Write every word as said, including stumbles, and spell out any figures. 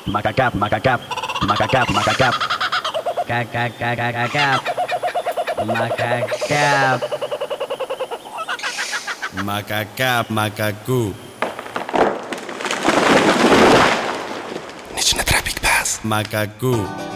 Macacap, macacap, macacap, macacap. Cacacacacap. Macacap. Macacap, macacu. Nici na Traffic Pass. Macacu.